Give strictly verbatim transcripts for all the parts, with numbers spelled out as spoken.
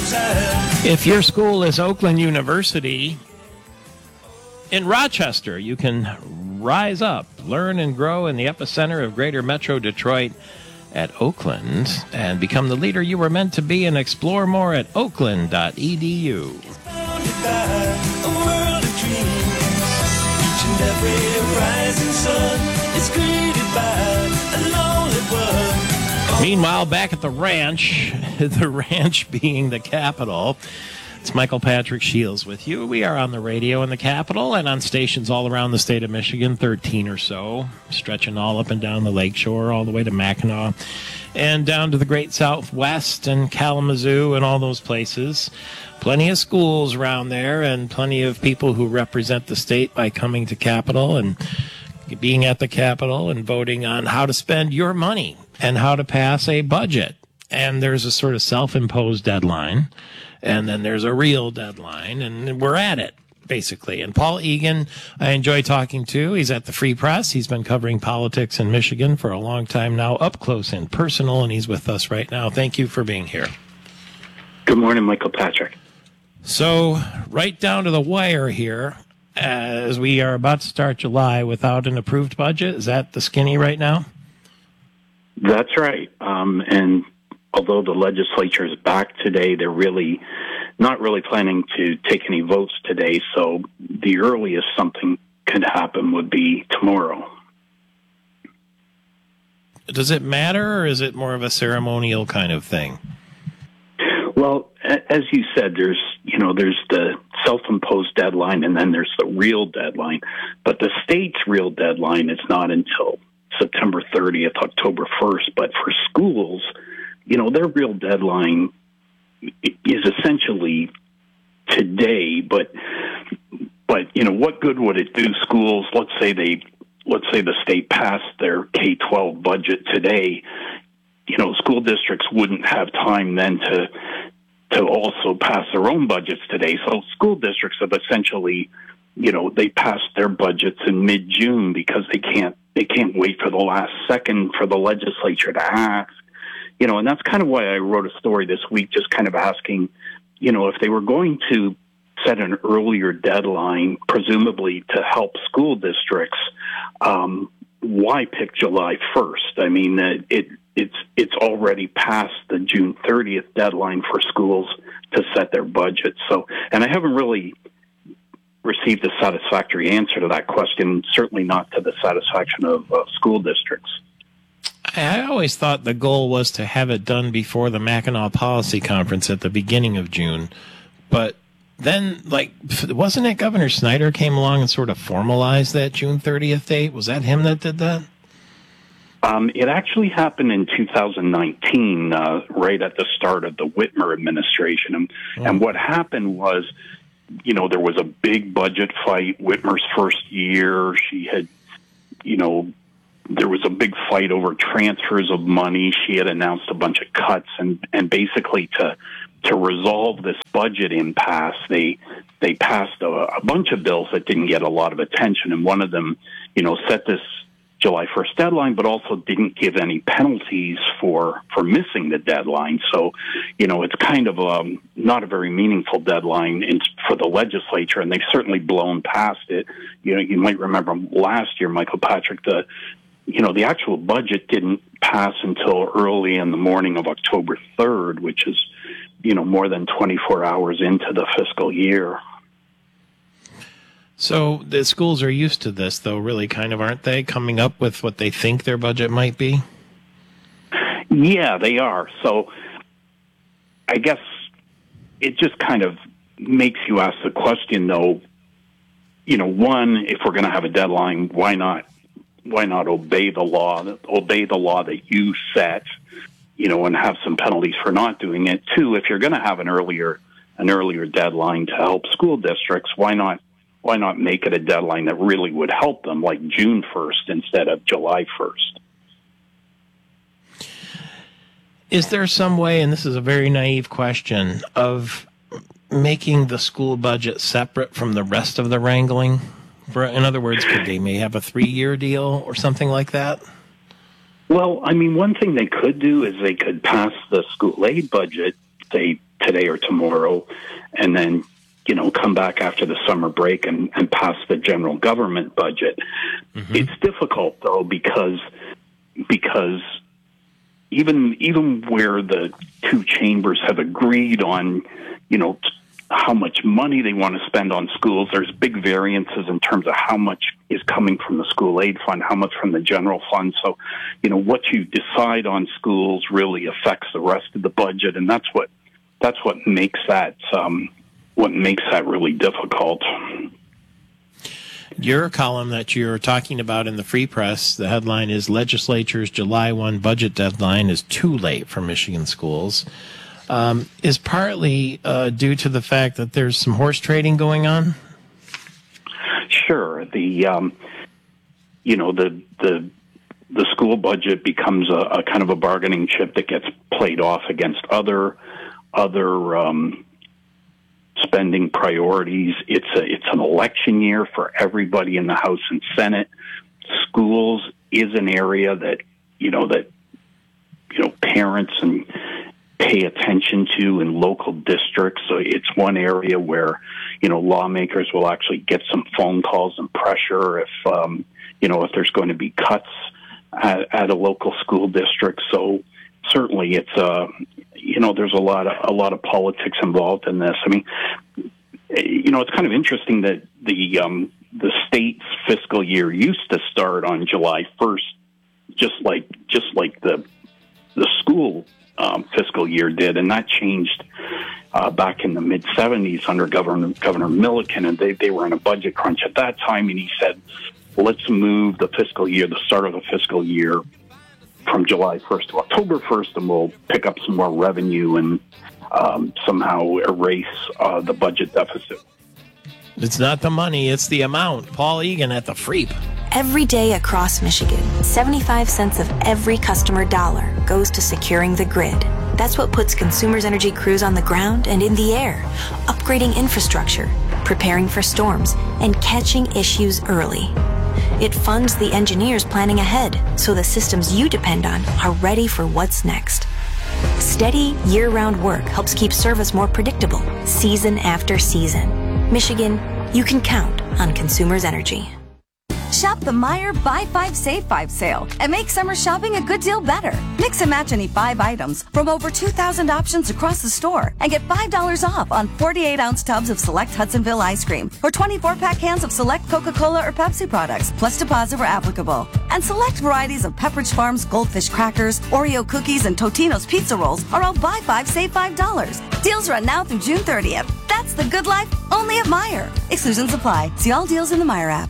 If your school is Oakland University in Rochester, you can rise up, learn and grow in the epicenter of greater Metro Detroit at Oakland and become the leader you were meant to be, and explore more at oakland dot e d u. Meanwhile, back at the ranch, the ranch being the capital, it's Michael Patrick Shields with you. We are on the radio in the capital and on stations all around the state of Michigan, thirteen or so, stretching all up and down the lakeshore, all the way to Mackinac, and down to the Great Southwest and Kalamazoo and all those places. Plenty of schools around there and plenty of people who represent the state by coming to Capitol and being at the Capitol and voting on how to spend your money and how to pass a budget. And there's a sort of self-imposed deadline, and then there's a real deadline, and we're at it, basically. And Paul Egan, I enjoy talking to. He's at the Free Press. He's been covering politics in Michigan for a long time now, up close and personal, and he's with us right now. Thank you for being here. Good morning, Michael Patrick. So, right down to the wire here, as we are about to start July without an approved budget. Is that the skinny right now? That's right. Um, and although the legislature is back today, they're really not really planning to take any votes today. So the earliest something could happen would be tomorrow. Does it matter, or is it more of a ceremonial kind of thing? Well, as you said, there's, you know, there's the self-imposed deadline, and then there's the real deadline. But the state's real deadline is not until September thirtieth, October first. But for schools, you know, their real deadline is essentially today. But, but you know, what good would it do schools? Let's say they, let's say the state passed their K twelve budget today. You know, school districts wouldn't have time then to to also pass their own budgets today. So school districts have essentially, you know, they passed their budgets in mid-June because they can't they can't wait for the last second for the legislature to act. You know, and that's kind of why I wrote a story this week, just kind of asking, you know, if they were going to set an earlier deadline, presumably to help school districts, um, why pick July first? I mean, uh, it it's it's already past the June thirtieth deadline for schools to set their budgets. So, and I haven't really received a satisfactory answer to that question, certainly not to the satisfaction of uh, school districts. I always thought the goal was to have it done before the Mackinac Policy Conference at the beginning of June. But then, like, wasn't it Governor Snyder came along and sort of formalized that June thirtieth date? Was that him that did that? Um, it actually happened in two thousand nineteen, uh, right at the start of the Whitmer administration. And, oh. and what happened was, you know, there was a big budget fight. Whitmer's first year, she had, you know, there was a big fight over transfers of money. She had announced a bunch of cuts, and, and basically to to resolve this budget impasse, they they passed a, a bunch of bills that didn't get a lot of attention, and one of them, you know, set this July first deadline, but also didn't give any penalties for, for missing the deadline. So, you know, it's kind of um, not a very meaningful deadline in, for the legislature, and they've certainly blown past it. You know, you might remember last year, Michael Patrick, the you know, the actual budget didn't pass until early in the morning of October third, which is, you know, more than twenty-four hours into the fiscal year. So the schools are used to this, though, really, kind of, aren't they? Coming up with what they think their budget might be? Yeah, they are. So I guess it just kind of makes you ask the question, though, you know, one, if we're going to have a deadline, why not? Why not obey the law, obey the law that you set, you know, and have some penalties for not doing it? Two, if you're going to have an earlier an earlier deadline to help school districts, why not why not make it a deadline that really would help them, like June first instead of July first? Is there some way, and this is a very naive question, of making the school budget separate from the rest of the wrangling? For, in other words, could they may have a three-year deal or something like that? Well, I mean, one thing they could do is they could pass the school aid budget, say, today or tomorrow, and then, you know, come back after the summer break and, and pass the general government budget. Mm-hmm. It's difficult, though, because because even even where the two chambers have agreed on, you know, how much money they want to spend on schools, there's big variances in terms of how much is coming from the school aid fund, how much from the general fund. So, you know, what you decide on schools really affects the rest of the budget, and that's what that's what makes that um, what makes that really difficult. Your column that you're talking about in the Free Press, the headline is Legislature's July first budget deadline is too late for Michigan schools, um, is partly uh, due to the fact that there's some horse trading going on? Sure. The, um, you know, the, the, the school budget becomes a, a kind of a bargaining chip that gets played off against other, other, um, spending priorities. It's a, it's an election year for everybody in the House and Senate. Schools is an area that, you know, that, you know, parents and pay attention to in local districts. So it's one area where, you know, lawmakers will actually get some phone calls and pressure if, um, you know, if there's going to be cuts at, at a local school district. So certainly it's a, you know, there's a lot of, a lot of politics involved in this. I mean, you know, it's kind of interesting that the, um, the state's fiscal year used to start on July first, just like, just like the, the school um, fiscal year did. And that changed uh, back in the mid seventies under Governor, Governor Milliken. And they, they were in a budget crunch at that time. And he said, well, let's move the fiscal year, the start of the fiscal year, from July first to October first, and we'll pick up some more revenue and um, somehow erase uh, the budget deficit. It's not the money, it's the amount. Paul Egan at the Freep. Every day across Michigan, seventy-five cents of every customer dollar goes to securing the grid. That's what puts Consumers Energy crews on the ground and in the air, upgrading infrastructure, preparing for storms, and catching issues early. It funds the engineers planning ahead so the systems you depend on are ready for what's next. Steady, year-round work helps keep service more predictable, season after season. Michigan, you can count on Consumers Energy. Shop the Meijer Buy five, Save five sale and make summer shopping a good deal better. Mix and match any five items from over two thousand options across the store and get five dollars off on forty-eight ounce tubs of select Hudsonville ice cream or twenty-four pack cans of select Coca-Cola or Pepsi products, plus deposit where applicable. And select varieties of Pepperidge Farm's Goldfish crackers, Oreo cookies, and Totino's pizza rolls are all Buy five, Save five dollars. Deals run now through June thirtieth. That's the good life, only at Meijer. Exclusions apply. See all deals in the Meijer app.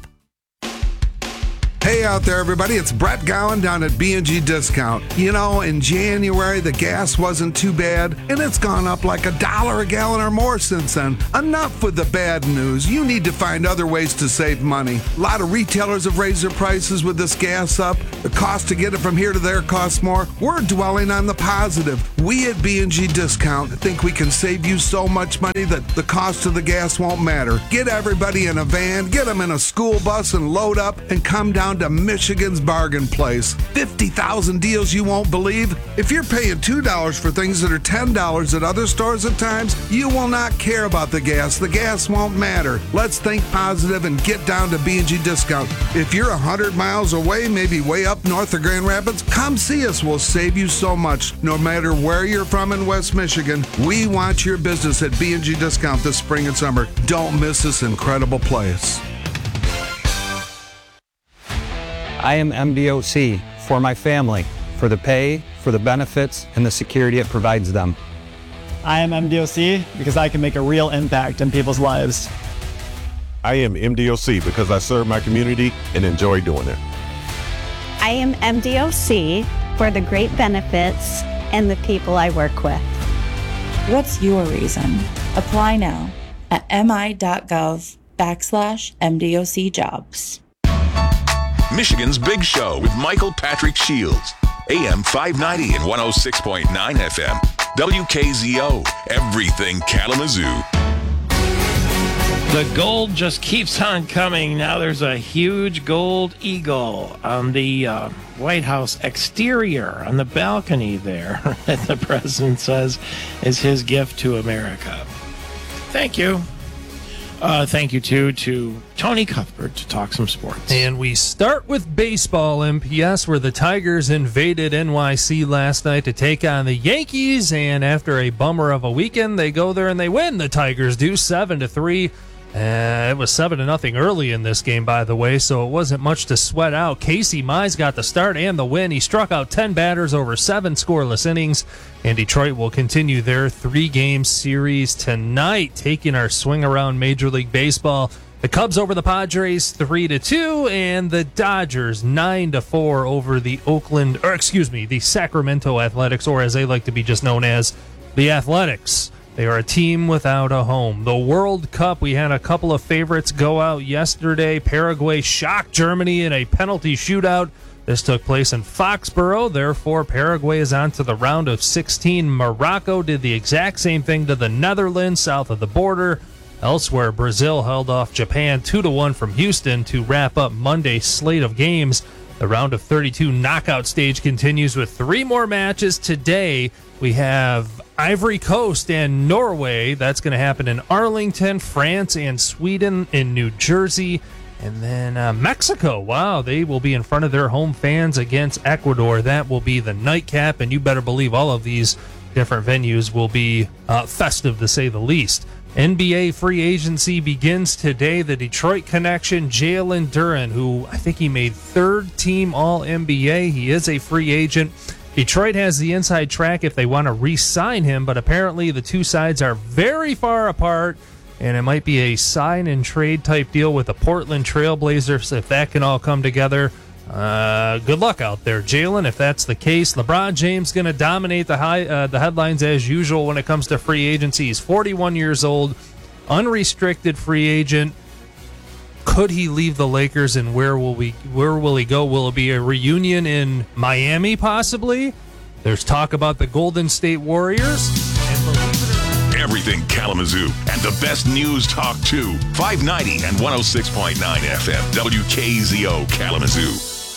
Hey out there, everybody. It's Brett Gowan down at B and G Discount. You know, in January, the gas wasn't too bad, and it's gone up like a dollar a gallon or more since then. Enough with the bad news. You need to find other ways to save money. A lot of retailers have raised their prices with this gas up. The cost to get it from here to there costs more. We're dwelling on the positive. We at B and G Discount think we can save you so much money that the cost of the gas won't matter. Get everybody in a van, get them in a school bus, and load up and come down to Michigan's bargain place. fifty thousand deals you won't believe. If you're paying two dollars for things that are ten dollars at other stores at times, you will not care about the gas. The gas won't matter. Let's think positive and get down to B and G Discount. If you're one hundred miles away, maybe way up north of Grand Rapids, come see us. We'll save you so much. No matter where you're from in West Michigan, we want your business at B and G Discount this spring and summer. Don't miss this incredible place. I am M D O C for my family, for the pay, for the benefits, and the security it provides them. I am M D O C because I can make a real impact in people's lives. I am M D O C because I serve my community and enjoy doing it. I am M D O C for the great benefits and the people I work with. What's your reason? Apply now at mi.gov backslash MDOC jobs. Michigan's Big Show with Michael Patrick Shields. A M five ninety and one oh six point nine F M. W K Z O. Everything Kalamazoo. The gold just keeps on coming. Now there's a huge gold eagle on the uh, White House exterior, on the balcony there, that the president says is his gift to America. Thank you. Uh, thank you, too, to Tony Cuthbert to talk some sports. And we start with baseball, M P S, where the Tigers invaded N Y C last night to take on the Yankees. And after a bummer of a weekend, they go there and they win. The Tigers do seven to three. Uh, it was seven to nothing early in this game, by the way, so it wasn't much to sweat out. Casey Mize got the start and the win. He struck out ten batters over seven scoreless innings, and Detroit will continue their three-game series tonight, taking our swing around Major League Baseball. The Cubs over the Padres three to two, and the Dodgers nine to four over the Oakland, or excuse me, the Sacramento Athletics, or as they like to be just known as, the Athletics. They are a team without a home. The World Cup, we had a couple of favorites go out yesterday. Paraguay shocked Germany in a penalty shootout. This took place in Foxborough. Therefore, Paraguay is on to the round of sixteen. Morocco did the exact same thing to the Netherlands south of the border. Elsewhere, Brazil held off Japan two to one from Houston to wrap up Monday's slate of games. The round of thirty-two knockout stage continues with three more matches today. We have Ivory Coast and Norway. That's going to happen in Arlington, France, and Sweden in New Jersey. And then uh, Mexico. Wow, they will be in front of their home fans against Ecuador. That will be the nightcap, and you better believe all of these different venues will be uh, festive, to say the least. N B A free agency begins today. The Detroit connection, Jalen Duren, who I think he made third team All N B A. He is a free agent. Detroit has the inside track if they want to re-sign him, but apparently the two sides are very far apart, and it might be a sign and trade type deal with the Portland Trailblazers if that can all come together. Uh, good luck out there, Jalen, if that's the case. LeBron James going to dominate the high uh, the headlines as usual when it comes to free agency. He's forty-one years old, unrestricted free agent. Could he leave the Lakers, and where will we? Where will he go? Will it be a reunion in Miami, possibly? There's talk about the Golden State Warriors. And believe it or not, everything Kalamazoo and the best news talk too. five ninety and one oh six point nine F M W K Z O Kalamazoo.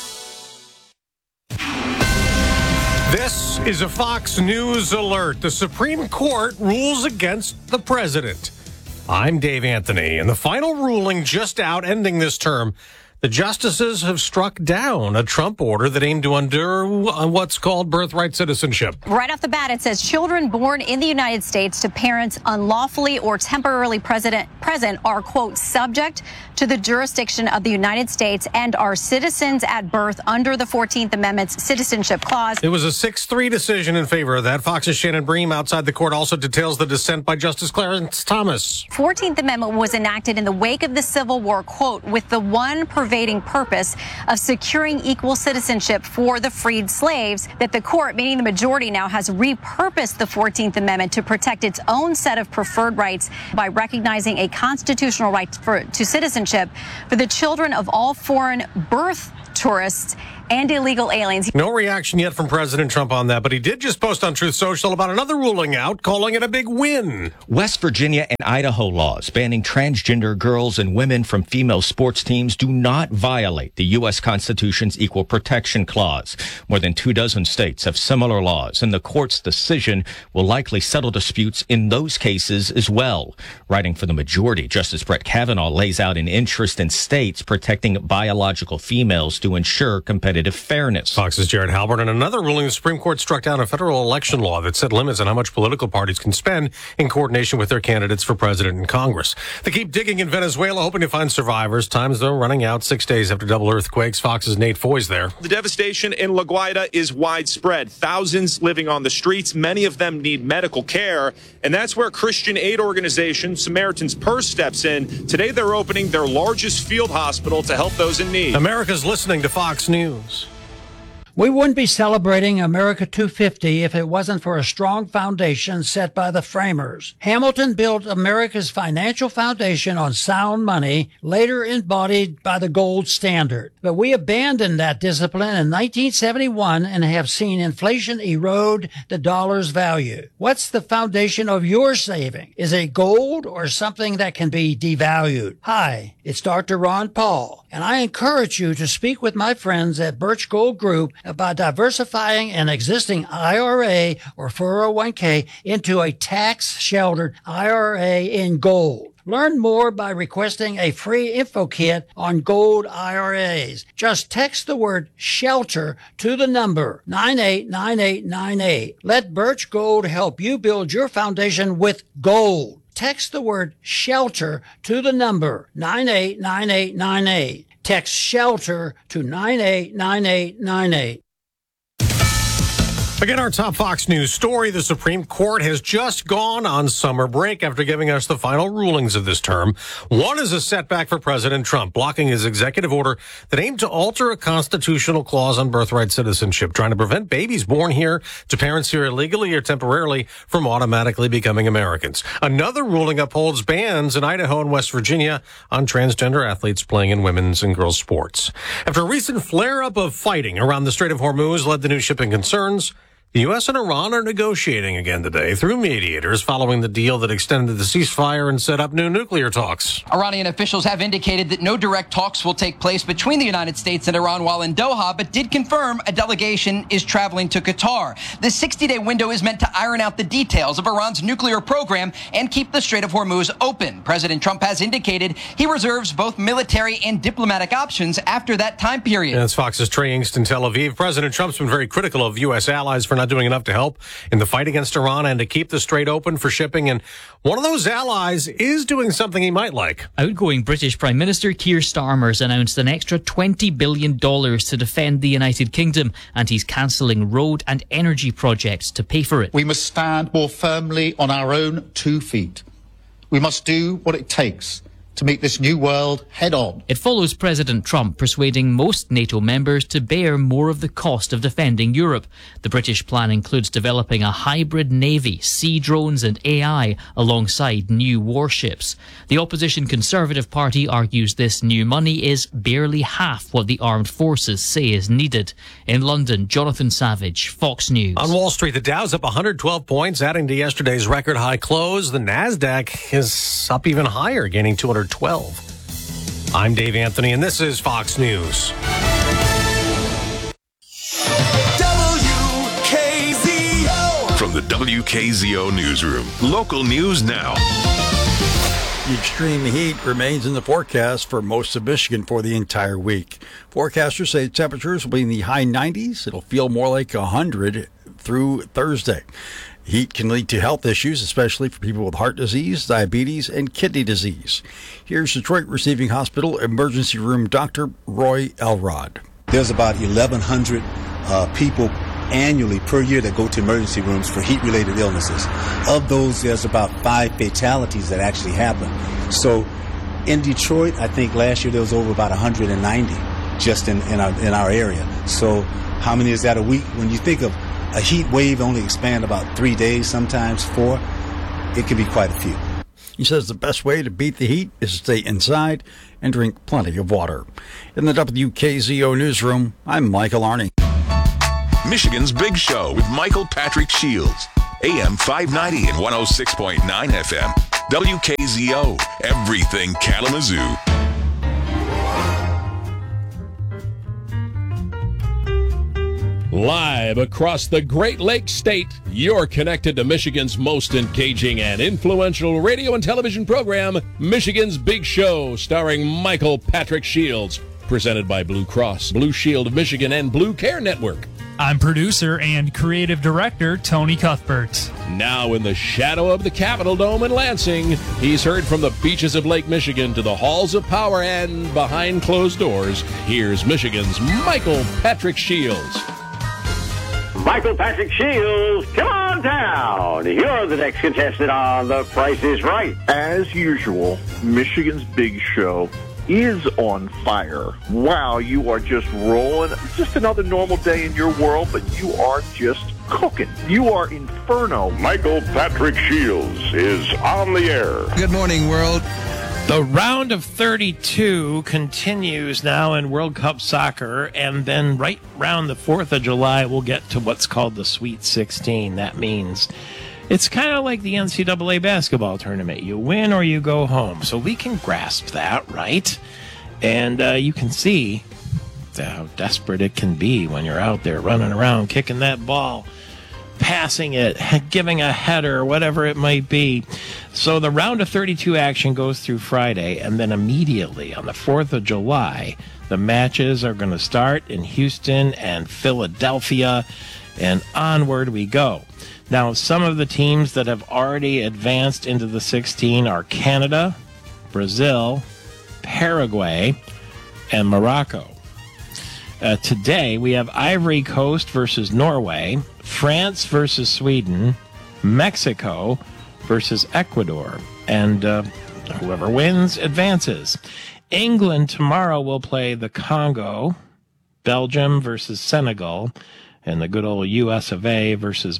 This is a Fox News alert. The Supreme Court rules against the president. I'm Dave Anthony, and the final ruling just out ending this term. The justices have struck down a Trump order that aimed to undo what's called birthright citizenship. Right off the bat, it says children born in the United States to parents unlawfully or temporarily present, present are, quote, subject to the jurisdiction of the United States and are citizens at birth under the fourteenth Amendment's Citizenship Clause. It was a six three decision in favor of that. Fox's Shannon Bream outside the court also details the dissent by Justice Clarence Thomas. fourteenth Amendment was enacted in the wake of the Civil War, quote, with the one pervading purpose of securing equal citizenship for the freed slaves, that the court, meaning the majority now, has repurposed the fourteenth Amendment to protect its own set of preferred rights by recognizing a constitutional right for, to citizenship for the children of all foreign birth tourists and illegal aliens. No reaction yet from President Trump on that, but he did just post on Truth Social about another ruling out, calling it a big win. West Virginia and Idaho laws banning transgender girls and women from female sports teams do not violate the U S Constitution's Equal Protection Clause. More than two dozen states have similar laws, and the court's decision will likely settle disputes in those cases as well. Writing for the majority, Justice Brett Kavanaugh lays out an interest in states protecting biological females to ensure competitive fairness. Fox's Jared Halbert. And another ruling, the Supreme Court struck down a federal election law that set limits on how much political parties can spend in coordination with their candidates for president and Congress. They keep digging in Venezuela, hoping to find survivors. Time's, though, running out six days after double earthquakes. Fox's Nate Foy's there. The devastation in La Guaira is widespread. Thousands living on the streets. Many of them need medical care. And that's where Christian aid organization Samaritan's Purse steps in. Today, they're opening their largest field hospital to help those in need. America's listening to Fox News. We wouldn't be celebrating America two fifty if it wasn't for a strong foundation set by the framers. Hamilton built America's financial foundation on sound money, later embodied by the gold standard. But we abandoned that discipline in nineteen seventy-one and have seen inflation erode the dollar's value. What's the foundation of your saving? Is it gold or something that can be devalued? Hi, it's Doctor Ron Paul, and I encourage you to speak with my friends at Birch Gold Group about diversifying an existing I R A or four oh one k into a tax-sheltered I R A in gold. Learn more by requesting a free info kit on gold I R As. Just text the word SHELTER to the number nine eight nine eight nine eight. Let Birch Gold help you build your foundation with gold. Text the word SHELTER to the number nine eight nine eight nine eight. Text SHELTER to nine eight nine eight nine eight. Again, our top Fox News story. The Supreme Court has just gone on summer break after giving us the final rulings of this term. One is a setback for President Trump, blocking his executive order that aimed to alter a constitutional clause on birthright citizenship, trying to prevent babies born here to parents here illegally or temporarily from automatically becoming Americans. Another ruling upholds bans in Idaho and West Virginia on transgender athletes playing in women's and girls' sports. After a recent flare-up of fighting around the Strait of Hormuz led to new shipping concerns, the U S and Iran are negotiating again today through mediators following the deal that extended the ceasefire and set up new nuclear talks. Iranian officials have indicated that no direct talks will take place between the United States and Iran while in Doha, but did confirm a delegation is traveling to Qatar. The sixty-day window is meant to iron out the details of Iran's nuclear program and keep the Strait of Hormuz open. President Trump has indicated he reserves both military and diplomatic options after that time period. That's Fox's Trey Ingst in Tel Aviv. President Trump's been very critical of U S allies for not doing enough to help in the fight against Iran and to keep the strait open for shipping. And one of those allies is doing something he might like. Outgoing British Prime Minister Keir Starmer has announced an extra twenty billion dollars to defend the United Kingdom, and he's cancelling road and energy projects to pay for it. We must stand more firmly on our own two feet. We must do what it takes to meet this new world head on. It follows President Trump persuading most NATO members to bear more of the cost of defending Europe. The British plan includes developing a hybrid navy, sea drones and A I alongside new warships. The opposition Conservative Party argues this new money is barely half what the armed forces say is needed. In London, Jonathan Savage, Fox News. On Wall Street, the Dow's up one hundred twelve points, adding to yesterday's record high close. The Nasdaq is up even higher, gaining two hundred twelve. I'm Dave Anthony, and this is Fox News. W K Z O. From the W K Z O newsroom, local news now. The extreme heat remains in the forecast for most of Michigan for the entire week. Forecasters say temperatures will be in the high nineties. It'll feel more like one hundred through Thursday. Heat can lead to health issues, especially for people with heart disease, diabetes, and kidney disease. Here's Detroit Receiving Hospital Emergency Room Doctor Roy Elrod. There's about eleven hundred uh, people annually per year that go to emergency rooms for heat-related illnesses. Of those, there's about five fatalities that actually happen. So in Detroit, I think last year there was over about one hundred ninety just in, in, our, in our area. So how many is that a week? When you think of a heat wave only expand about three days, sometimes four, it can be quite a few. He says the best way to beat the heat is to stay inside and drink plenty of water. In the W K Z O newsroom, I'm Michael Arney. Michigan's Big Show with Michael Patrick Shields. A M five ninety and one oh six point nine F M. W K Z O. Everything Kalamazoo. Live across the Great Lakes State, you're connected to Michigan's most engaging and influential radio and television program, Michigan's Big Show, starring Michael Patrick Shields, presented by Blue Cross, Blue Shield of Michigan, and Blue Care Network. I'm producer and creative director Tony Cuthbert. Now in the shadow of the Capitol Dome in Lansing, he's heard from the beaches of Lake Michigan to the halls of power and behind closed doors. Here's Michigan's Michael Patrick Shields. Michael Patrick Shields, come on down. You're the next contestant on The Price is Right. As usual, Michigan's Big Show is on fire. Wow, you are just rolling. Just another normal day in your world, but you are just cooking. You are inferno. Michael Patrick Shields is on the air. Good morning, world. The round of thirty-two continues now in World Cup soccer, and then right around the fourth of July, we'll get to what's called the Sweet sixteen. That means it's kind of like the N C double A basketball tournament. You win or you go home. So we can grasp that, right? And uh, you can see how desperate it can be when you're out there running around, kicking that ball, passing it, giving a header, whatever it might be. So the round of thirty-two action goes through Friday, and then immediately on the fourth of July, the matches are going to start in Houston and Philadelphia, and onward we go. Now, some of the teams that have already advanced into the sixteen are Canada, Brazil, Paraguay, and Morocco. Uh, today, we have Ivory Coast versus Norway, France versus Sweden, Mexico versus Ecuador, and uh, whoever wins advances. England tomorrow will play the Congo, Belgium versus Senegal, and the good old U S of A versus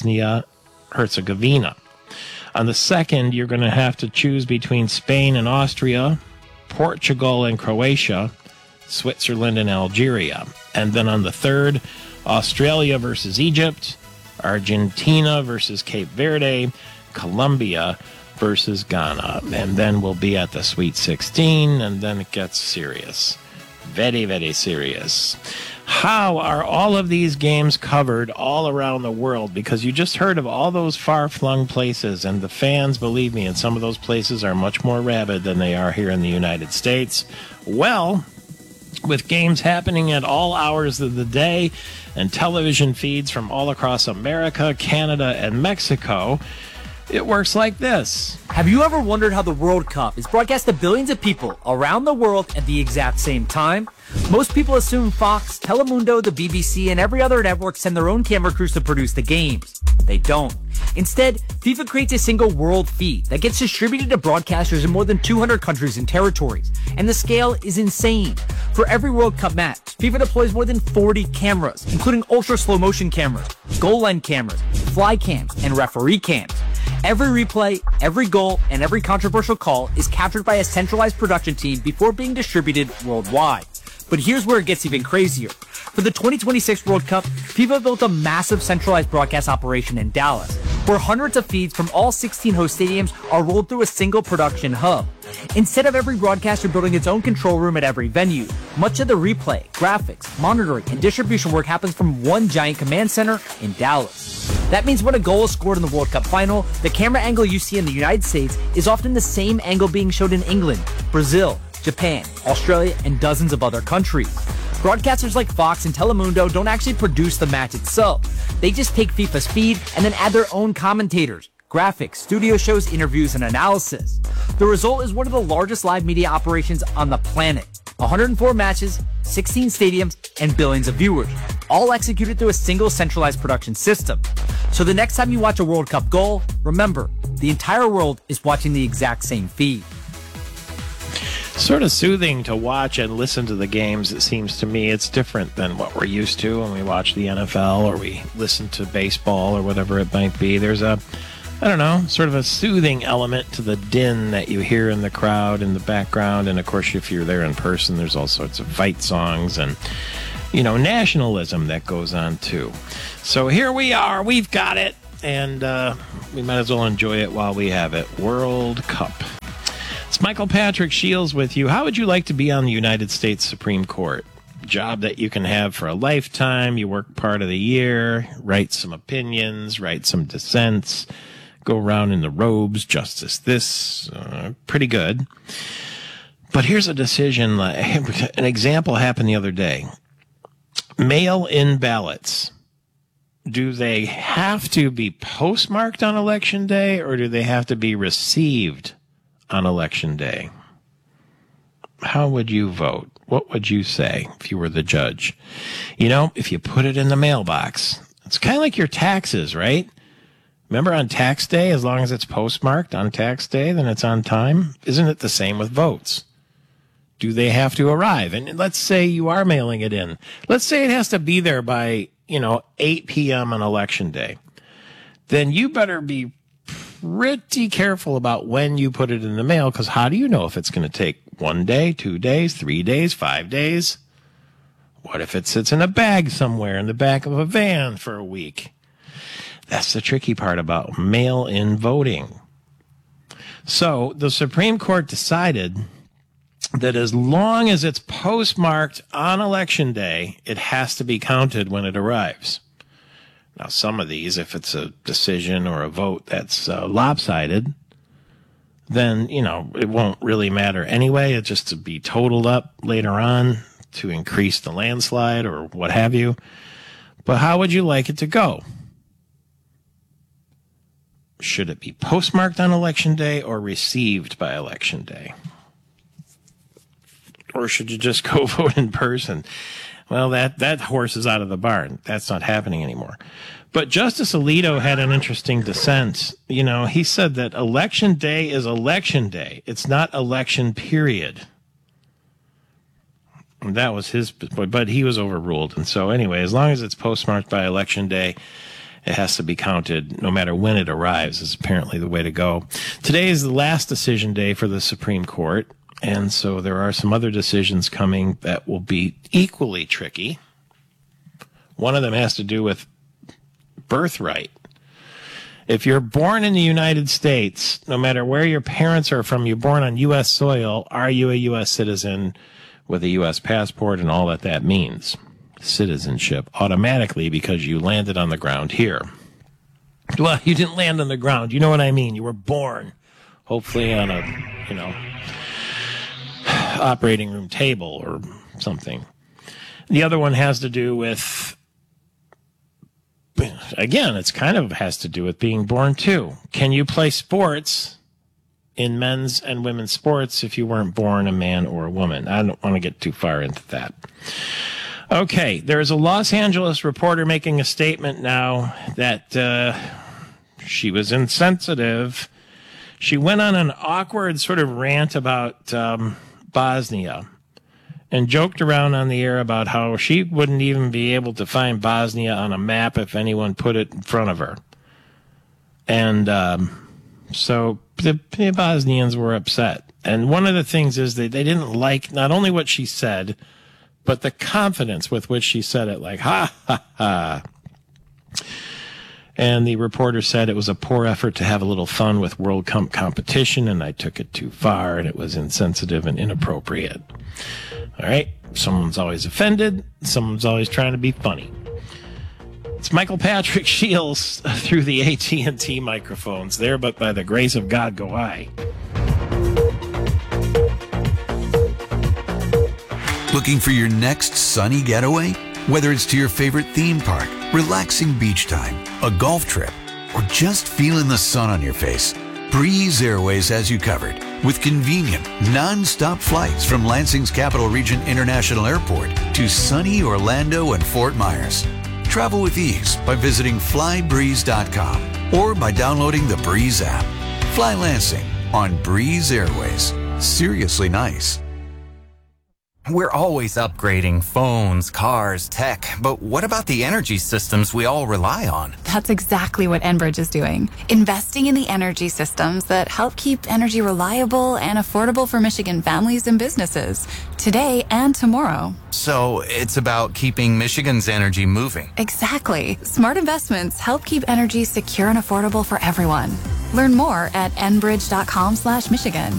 Bosnia-Herzegovina. On the second, you're going to have to choose between Spain and Austria, Portugal and Croatia, Switzerland and Algeria. And then on the third, Australia versus Egypt, Argentina versus Cape Verde, Colombia versus Ghana. And then we'll be at the Sweet sixteen, and then it gets serious. Very, very serious. How are all of these games covered all around the world? Because you just heard of all those far-flung places, and the fans, believe me, in some of those places are much more rabid than they are here in the United States. Well, with games happening at all hours of the day and television feeds from all across America, Canada, and Mexico, it works like this. Have you ever wondered how the World Cup is broadcast to billions of people around the world at the exact same time? Most people assume Fox, Telemundo, the B B C, and every other network send their own camera crews to produce the games. They don't. Instead, FIFA creates a single world feed that gets distributed to broadcasters in more than two hundred countries and territories. And the scale is insane. For every World Cup match, FIFA deploys more than forty cameras, including ultra slow motion cameras, goal line cameras, fly cams, and referee cams. Every replay, every goal, and every controversial call is captured by a centralized production team before being distributed worldwide. But here's where it gets even crazier. For the twenty twenty-six World Cup, FIFA built a massive centralized broadcast operation in Dallas, where hundreds of feeds from all sixteen host stadiums are rolled through a single production hub. Instead of every broadcaster building its own control room at every venue, much of the replay, graphics, monitoring, and distribution work happens from one giant command center in Dallas. That means when a goal is scored in the World Cup final, the camera angle you see in the United States is often the same angle being showed in England, Brazil, Japan, Australia, and dozens of other countries. Broadcasters like Fox and Telemundo don't actually produce the match itself. They just take FIFA's feed and then add their own commentators, graphics, studio shows, interviews, and analysis. The result is one of the largest live media operations on the planet. one hundred four matches, sixteen stadiums, and billions of viewers, all executed through a single centralized production system. So the next time you watch a World Cup goal, remember, the entire world is watching the exact same feed. Sort of soothing to watch and listen to the games, it seems to me. It's different than what we're used to when we watch the N F L or we listen to baseball or whatever it might be. There's a, I don't know, sort of a soothing element to the din that you hear in the crowd in the background. And of course, if you're there in person, there's all sorts of fight songs and, you know, nationalism that goes on too. So here we are, we've got it, and uh, we might as well enjoy it while we have it. World Cup. It's Michael Patrick Shields with you. How would you like to be on the United States Supreme Court? Job that you can have for a lifetime. You work part of the year, write some opinions, write some dissents, go around in the robes, justice this, uh, pretty good. But here's a decision, an example happened the other day. Mail-in ballots. Do they have to be postmarked on Election Day, or do they have to be received on Election Day? How would you vote? What would you say if you were the judge? You know, if you put it in the mailbox, it's kind of like your taxes, right? Remember on tax day, as long as it's postmarked on tax day, then it's on time. Isn't it the same with votes? do they have to arrive? And let's say you are mailing it in. Let's say it has to be there by, you know, eight p.m. on election day. Then you better be pretty careful about when you put it in the mail, because how do you know if it's going to take one day, two days, three days, five days? What if it sits in a bag somewhere in the back of a van for a week? That's the tricky part about mail-in voting. So the Supreme Court decided that as long as it's postmarked on election day, it has to be counted when it arrives. Now, some of these, if it's a decision or a vote that's uh, lopsided, then, you know, it won't really matter anyway. It's just to be totaled up later on to increase the landslide or what have you. But how would you like it to go? Should it be postmarked on election day or received by election day? Or should you just go vote in person? Well, that, that horse is out of the barn. That's not happening anymore. But Justice Alito had an interesting dissent. You know, he said that election day is election day. It's not election period. And that was his, but he was overruled. And so anyway, as long as it's postmarked by election day, it has to be counted no matter when it arrives is apparently the way to go. Today is the last decision day for the Supreme Court. And so there are some other decisions coming that will be equally tricky. One of them has to do with birthright. If you're born in the United States, no matter where your parents are from, you're born on U S soil, are you a U S citizen with a U S passport and all that that means? Citizenship automatically because you landed on the ground here. Well, you didn't land on the ground. You know what I mean? You were born, hopefully on a, you know, operating room table or something. The other one has to do with, again, it's kind of has to do with being born too. Can you play sports in men's and women's sports if you weren't born a man or a woman? I don't want to get too far into that. Okay, there's a Los Angeles reporter making a statement now that uh, she was insensitive. She went on an awkward sort of rant about um, Bosnia and joked around on the air about how she wouldn't even be able to find Bosnia on a map if anyone put it in front of her. And um, so the, the Bosnians were upset. And one of the things is that they didn't like not only what she said, but the confidence with which she said it, like, ha, ha, ha. And the reporter said it was a poor effort to have a little fun with World Cup competition, and I took it too far, and it was insensitive and inappropriate. All right, someone's always offended. Someone's always trying to be funny. It's Michael Patrick Shields through the A T and T microphones there, but by the grace of God go I. Looking for your next sunny getaway? Whether it's to your favorite theme park, relaxing beach time, a golf trip, or just feeling the sun on your face, Breeze Airways has you covered with convenient, non-stop flights from Lansing's Capital Region International Airport to sunny Orlando and Fort Myers. Travel with ease by visiting fly breeze dot com or by downloading the Breeze app. Fly Lansing on Breeze Airways. Seriously nice. We're always upgrading phones, cars, tech, but what about the energy systems we all rely on? That's exactly what Enbridge is doing. Investing in the energy systems that help keep energy reliable and affordable for Michigan families and businesses, today and tomorrow. So it's about keeping Michigan's energy moving. Exactly. Smart investments help keep energy secure and affordable for everyone. Learn more at enbridge dot com slash Michigan.